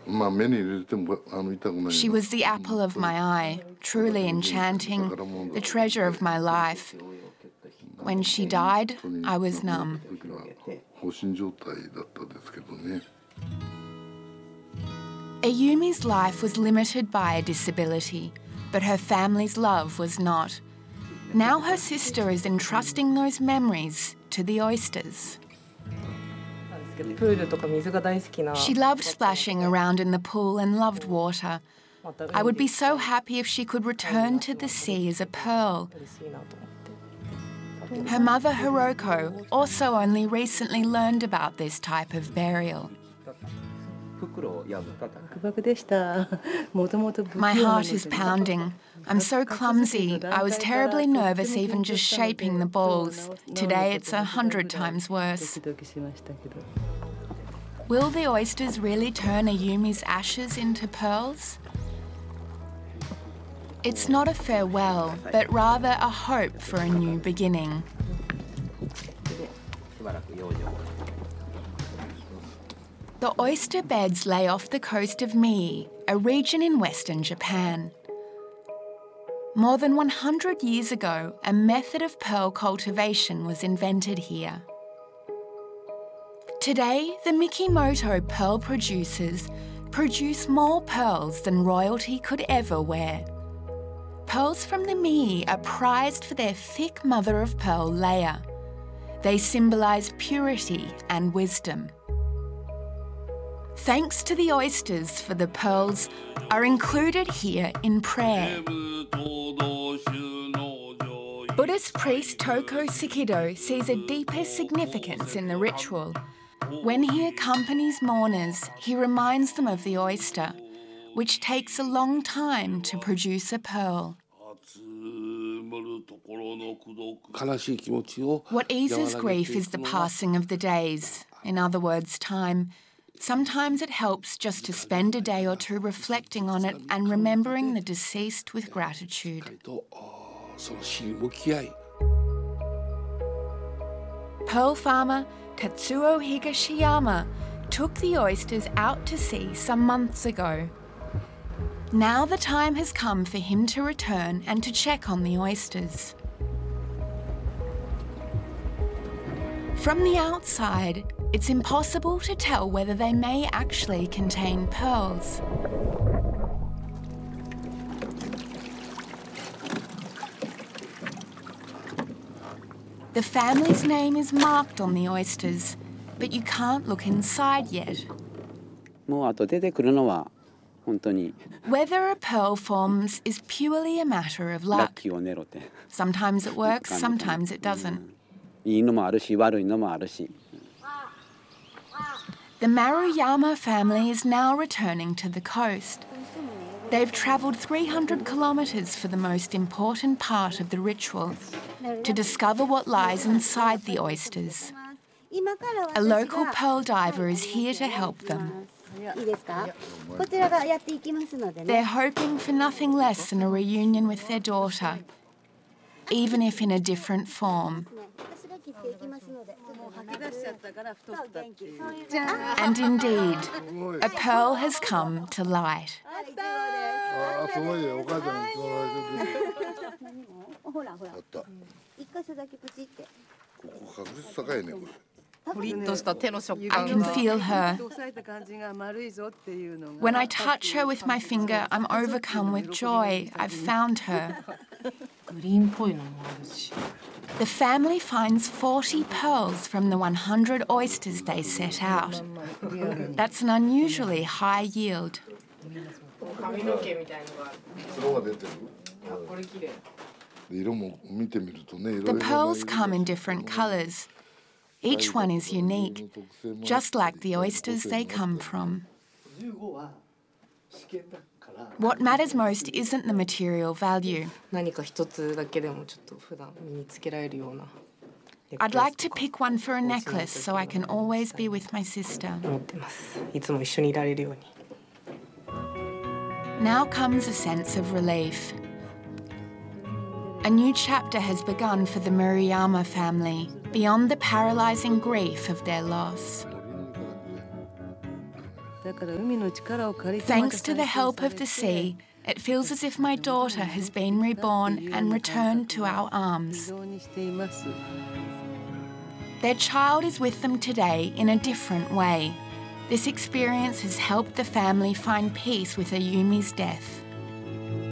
She was the apple of my eye, truly enchanting, the treasure of my life. When she died, I was numb. Ayumi's life was limited by a disability, but her family's love was not. Now her sister is entrusting those memories to the oysters. She loved splashing around in the pool and loved water. I would be so happy if she could return to the sea as a pearl. Her mother, Hiroko, also only recently learned about this type of burial. My heart is pounding. I'm so clumsy. I was terribly nervous even just shaping the balls. Today it's 100 times worse. Will the oysters really turn Ayumi's ashes into pearls? It's not a farewell, but rather a hope for a new beginning. The oyster beds lay off the coast of Mie, a region in western Japan. More than 100 years ago, a method of pearl cultivation was invented here. Today, the Mikimoto pearl producers produce more pearls than royalty could ever wear. Pearls from the Mie are prized for their thick mother-of-pearl layer. They symbolise purity and wisdom. Thanks to the oysters for the pearls are included here in prayer. Buddhist priest Toko Sikido sees a deeper significance in the ritual. When he accompanies mourners, he reminds them of the oyster, which takes a long time to produce a pearl. What eases grief is the passing of the days, in other words, time. Sometimes it helps just to spend a day or two reflecting on it and remembering the deceased with gratitude. Pearl farmer Tatsuo Higashiyama took the oysters out to sea some months ago. Now the time has come for him to return and to check on the oysters. From the outside, it's impossible to tell whether they may actually contain pearls. The family's name is marked on the oysters, but you can't look inside yet. Whether a pearl forms is purely a matter of luck. Sometimes it works, sometimes it doesn't. The Maruyama family is now returning to the coast. They've travelled 300 kilometres for the most important part of the ritual, to discover what lies inside the oysters. A local pearl diver is here to help them. They're hoping for nothing less than a reunion with their daughter, even if in a different form. And indeed, a pearl has come to light. I can feel her. When I touch her with my finger, I'm overcome with joy. I've found her. The family finds 40 pearls from the 100 oysters they set out. That's an unusually high yield. The pearls come in different colours. Each one is unique, just like the oysters they come from. What matters most isn't the material value. I'd like to pick one for a necklace so I can always be with my sister. Now comes a sense of relief. A new chapter has begun for the Maruyama family, beyond the paralysing grief of their loss. Thanks to the help of the sea, it feels as if my daughter has been reborn and returned to our arms. Their child is with them today in a different way. This experience has helped the family find peace with Ayumi's death.